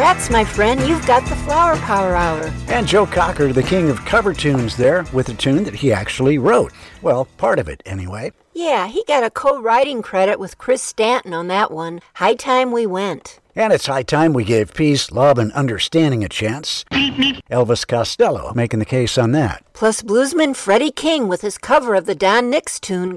Congrats, my friend. You've got the Flower Power Hour. And Joe Cocker, the king of cover tunes there, with a tune that he actually wrote. Well, part of it, anyway. Yeah, he got a co-writing credit with Chris Stanton on that one. High time we went. And it's high time we gave peace, love, and understanding a chance. Elvis Costello making the case on that. Plus bluesman Freddie King with his cover of the Don Nix tune,